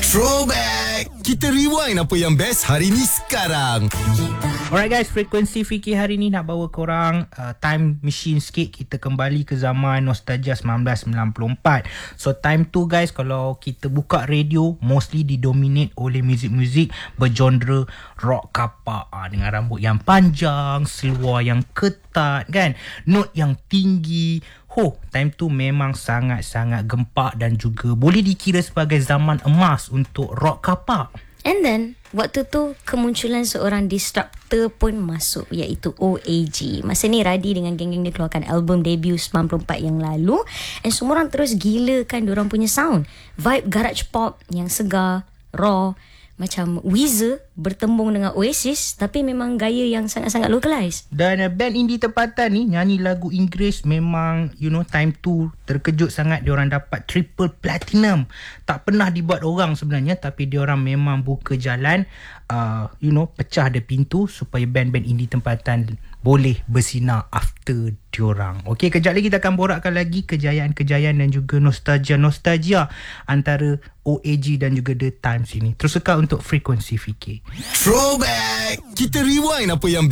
Throwback. Kita rewind apa yang best hari ni sekarang. Alright guys, frekuensi fikir hari ni nak bawa korang time machine sikit. Kita kembali ke zaman nostalgia 1994. So time tu guys, kalau kita buka radio, mostly didominate oleh muzik-muzik bergenre rock kapak, dengan rambut yang panjang, seluar yang ketat kan, note yang tinggi. Time tu memang sangat-sangat gempak dan juga boleh dikira sebagai zaman emas untuk rock kapak. And then waktu tu kemunculan seorang disruptor pun masuk, iaitu OAG. Masa ni Radi dengan geng-geng dia keluarkan album debut 94 yang lalu, and semua orang terus gila kan diorang punya sound. Vibe garage pop yang segar, raw, macam Weezer bertembung dengan Oasis, tapi memang gaya yang sangat-sangat localized. Dan band indie tempatan ni nyanyi lagu Inggeris memang, time tu terkejut sangat diorang dapat triple platinum. Tak pernah dibuat orang sebenarnya, tapi diorang memang buka jalan, pecah ada pintu supaya band-band indie tempatan boleh bersinar after diorang. Okey, kejap lagi kita akan borakkan lagi kejayaan-kejayaan dan juga nostalgia antara OAG dan juga The Times ini. Terus sekal untuk frekuensi fikir. Throwback. Kita rewind apa yang